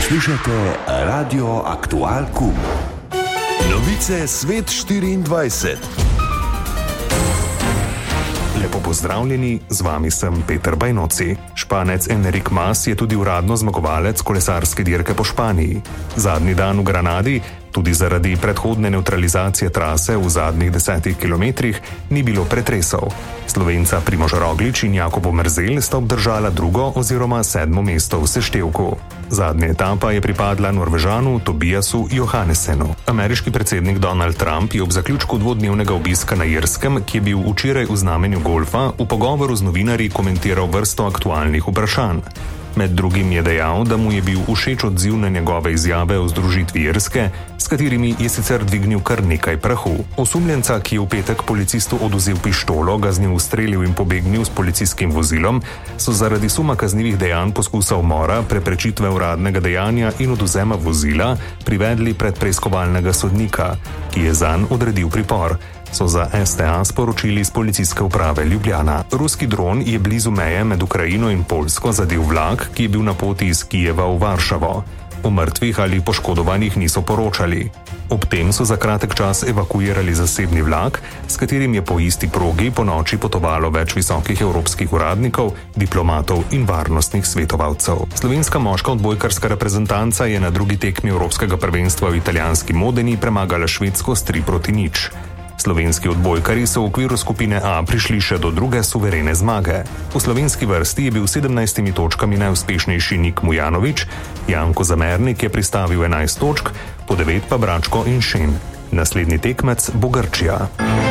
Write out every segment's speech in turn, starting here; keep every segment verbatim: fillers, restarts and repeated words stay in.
Poslušate Radio Aktual Q. Novice Svet štiriindvajset. Lepo pozdravljeni, z vami sem Peter Bajnoci. Španec Enric Mas je tudi uradno zmagovalec kolesarske dirke po Španiji. Zadnji dan v Granadi, tudi zaradi predhodne nevtralizacije trase v zadnjih desetih kilometrih, ni bilo pretresov. Slovenca Primož Roglič in Jakob Omerzel sta obdržala drugo oziroma sedmo mesto v seštevku. Zadnja etapa je pripadla Norvežanu Tobiasu Johannessenu. Ameriški predsednik Donald Trump je ob zaključku dvodnevnega obiska na Irskem, ki je bil včeraj v znamenju golfa, v pogovoru z novinarji komentiral vrsto aktualnih vprašanj. Med drugim je dejal, da mu je bil všeč odziv na njegove izjave o združitvi Irske, s katerimi je sicer dvignil kar nekaj prahu. Osumljenca, ki je v petek policistu odvzel pištolo, ga z njo ustrelil in pobegnil s policijskim vozilom, so zaradi suma kaznivih dejanj poskusa umora, preprečitve uradnega dejanja in odvzema vozila privedli pred preiskovalnega sodnika, ki je zanj odredil pripor, so za S T A sporočili iz policijske uprave Ljubljana. Ruski dron je blizu meje med Ukrajino in Poljsko zadel vlak, ki je bil na poti iz Kijeva v Varšavo. O mrtvih ali poškodovanih niso poročali. Ob tem so za kratek čas evakuirali zasebni vlak, s katerim je po isti progi po noči potovalo več visokih evropskih uradnikov, diplomatov in varnostnih svetovalcev. Slovenska moška odbojkarska reprezentanca je na drugi tekmi evropskega prvenstva v italijanski Modeni premagala Švedsko s tri proti nič. Slovenski odbojkarji so v okviru skupine A prišli še do druge suverene zmage. V slovenski vrsti je bil s sedemnajstimi točkami najuspešnejši Nik Mujanović, Janko Zamernik je pristavil enajst točk, po devet pa Bračko in Šen. Naslednji tekmec bo Grčija.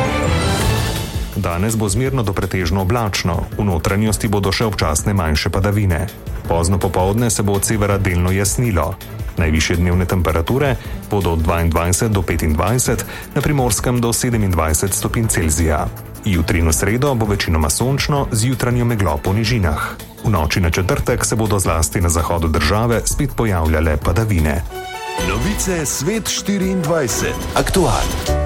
Danes bo zmerno do pretežno oblačno, v notranjosti bodo še občasne manjše padavine. Pozno popoldne se bo od severa delno jasnilo. Najvišje dnevne temperature bodo od dvaindvajset do petindvajset, na Primorskem do sedemindvajset stopinj Celzija. Jutri in v sredo bo večinoma sončno z jutranjo meglo po nižinah. V noči na četrtek se bodo zlasti na zahodu države spet pojavljale padavine. Novice Svet štiriindvajset. Aktual.